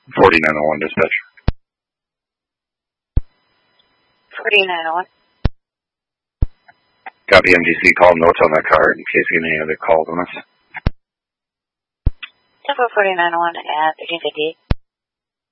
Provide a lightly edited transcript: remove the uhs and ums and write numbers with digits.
4901 dispatch. 4901. Copy MDC, call notes on that card in case you get any other calls on us. 4901 at 1358.